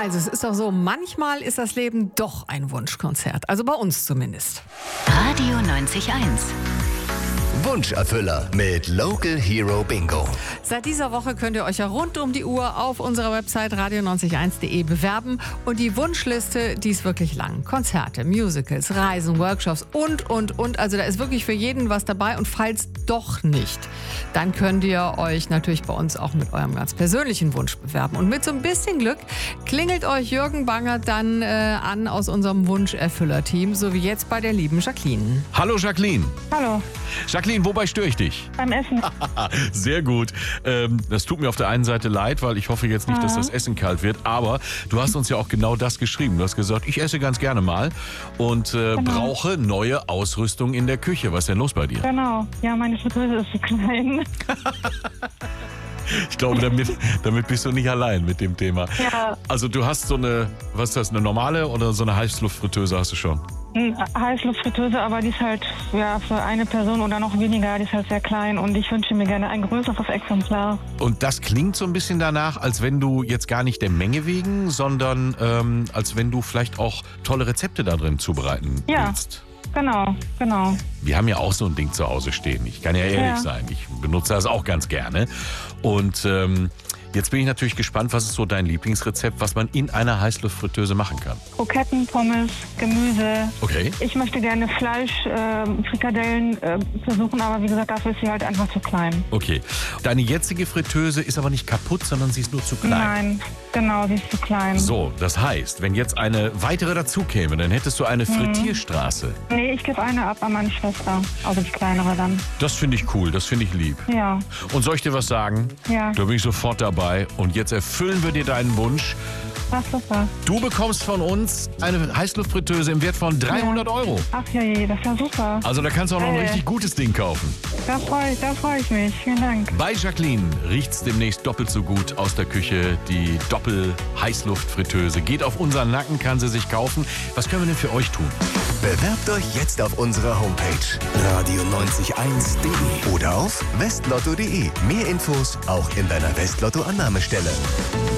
Also es ist doch so, manchmal ist das Leben doch ein Wunschkonzert. Also bei uns zumindest. Radio 90.1. Wunscherfüller mit Local Hero Bingo. Seit dieser Woche könnt ihr euch ja rund um die Uhr auf unserer Website radio901.de bewerben. Und die Wunschliste, die ist wirklich lang. Konzerte, Musicals, Reisen, Workshops und. Also da ist wirklich für jeden was dabei. Und falls doch nicht, dann könnt ihr euch natürlich bei uns auch mit eurem ganz persönlichen Wunsch bewerben. Und mit so ein bisschen Glück klingelt euch Jürgen Banger dann an aus unserem Wunscherfüller-Team, so wie jetzt bei der lieben Jacqueline. Hallo Jacqueline. Hallo, Jacqueline, wobei störe ich dich? beim Essen. Sehr gut. Das tut mir auf der einen Seite leid, weil ich hoffe jetzt nicht, dass das Essen kalt wird. Aber du hast uns ja auch genau das geschrieben. Du hast gesagt, ich esse ganz gerne mal und brauche neue Ausrüstung in der Küche. Was ist denn los bei dir? Genau. Ja, meine Fritteuse ist zu klein. Ich glaube, damit bist du nicht allein mit dem Thema. Ja. Also du hast so eine, was ist das, eine normale oder so eine Heißluftfritteuse hast du schon? Eine Heißluftfritteuse, aber die ist halt für eine Person oder noch weniger, die ist halt sehr klein und ich wünsche mir gerne ein größeres Exemplar. Und das klingt so ein bisschen danach, als wenn du jetzt gar nicht der Menge wegen, sondern als wenn du vielleicht auch tolle Rezepte da drin zubereiten willst. Genau. Wir haben ja auch so ein Ding zu Hause stehen. Ich kann ja ehrlich sein, ich benutze das auch ganz gerne. Und jetzt bin ich natürlich gespannt, was ist so dein Lieblingsrezept, was man in einer Heißluftfritteuse machen kann? Kroketten, Pommes, Gemüse. Okay. Ich möchte gerne Fleisch, Frikadellen versuchen, aber wie gesagt, dafür ist sie halt einfach zu klein. Okay. Deine jetzige Fritteuse ist aber nicht kaputt, sondern sie ist nur zu klein. Nein, genau, sie ist zu klein. So, das heißt, wenn jetzt eine weitere dazu käme, dann hättest du eine Frittierstraße. Nee, ich gebe eine ab an meine Schwester, also die kleinere dann. Das finde ich cool, das finde ich lieb. Ja. Und soll ich dir was sagen? Ja. Da bin ich sofort dabei. Und jetzt erfüllen wir dir deinen Wunsch. Ach, super. Du bekommst von uns eine Heißluftfritteuse im Wert von 300 Euro. Ach je, das ist ja super. Also da kannst du auch noch ein richtig gutes Ding kaufen. Da freu ich mich. Vielen Dank. Bei Jacqueline riecht's demnächst doppelt so gut aus der Küche. Die Doppel-Heißluftfritteuse geht auf unseren Nacken, kann sie sich kaufen. Was können wir denn für euch tun? Bewerbt euch jetzt auf unserer Homepage radio901.de oder auf westlotto.de. Mehr Infos auch in deiner Westlotto-Annahmestelle.